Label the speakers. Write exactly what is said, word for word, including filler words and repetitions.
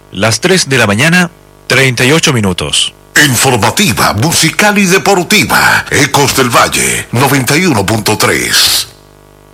Speaker 1: Las tres de la mañana, treinta y ocho minutos.
Speaker 2: Informativa, musical y deportiva. Ecos del Valle, noventa y uno punto tres.